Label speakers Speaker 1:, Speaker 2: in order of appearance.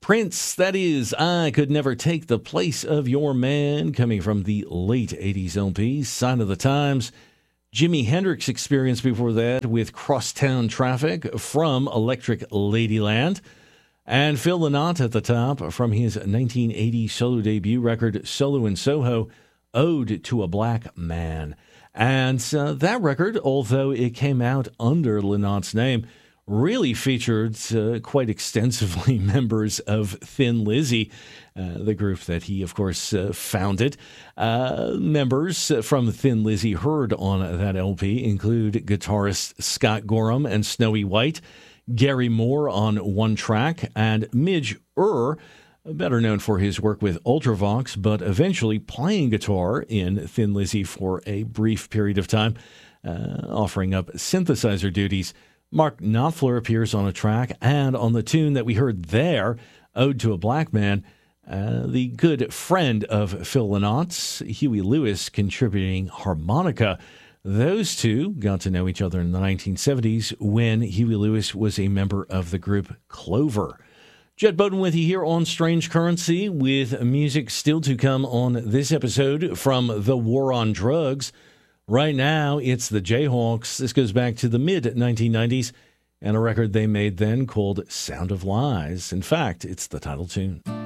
Speaker 1: Prince, that is, I Could Never Take the Place of Your Man, coming from the late 80s LP, Sign of the Times. Jimi Hendrix Experience before that with Crosstown Traffic from Electric Ladyland. And Phil Lynott at the top from his 1980 solo debut record, Solo in Soho, Ode to a Black Man. And that record, although it came out under Lynott's name, really featured quite extensively members of Thin Lizzy, the group that he, of course, founded. Members from Thin Lizzy heard on that LP include guitarist Scott Gorham and Snowy White, Gary Moore on one track, and Midge Ure, better known for his work with Ultravox, but eventually playing guitar in Thin Lizzy for a brief period of time, offering up synthesizer duties. Mark Knopfler appears on a track, and on the tune that we heard there, Ode to a Black Man, the good friend of Phil Lynott's, Huey Lewis, contributing harmonica. Those two got to know each other in the 1970s when Huey Lewis was a member of the group Clover. Jed Bowden with you here on Strange Currency, with music still to come on this episode from The War on Drugs. Right now, it's the Jayhawks. This goes back to the mid-1990s and a record they made then called Sound of Lies. In fact, it's the title tune.